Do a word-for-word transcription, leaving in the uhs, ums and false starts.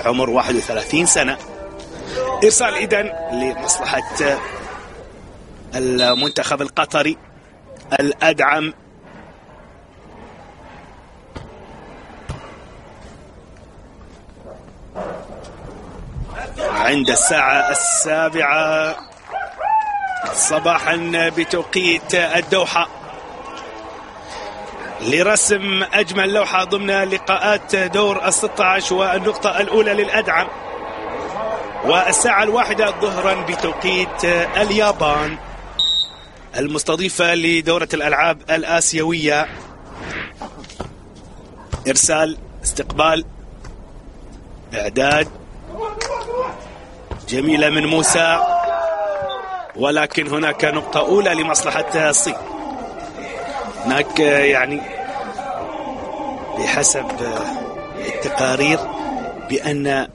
بعمر واحد وثلاثين سنة. إرسال إذن لمصلحة المنتخب القطري الأدعم. عند الساعة السابعة صباحا بتوقيت الدوحة لرسم أجمل لوحة ضمن لقاءات دور الستة عشر والنقطة الأولى للأدعم. والساعة الواحدة ظهرا بتوقيت اليابان المستضيفة لدورة الألعاب الآسيوية. إرسال، استقبال، إعداد جميلة من موسى، ولكن هناك نقطة أولى لمصلحة الصين. هناك يعني بحسب التقارير بأن